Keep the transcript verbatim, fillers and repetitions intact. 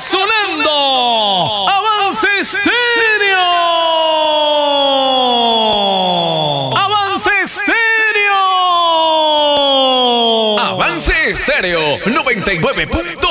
sonando Avance Estéreo. Avance Estéreo. Avance Estéreo noventa y nueve punto